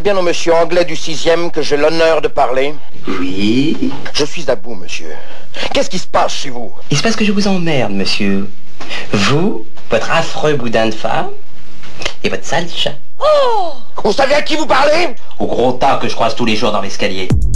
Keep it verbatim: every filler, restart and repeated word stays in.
bien au monsieur anglais du sixième que j'ai l'honneur de parler? Oui. Je suis à bout, monsieur. Qu'est-ce qui se passe chez vous? Il se passe que je vous emmerde, monsieur. Vous, votre affreux boudin de femme, et votre sale chat. Oh! Vous savez à qui vous parlez? Au gros tas que je croise tous les jours dans l'escalier.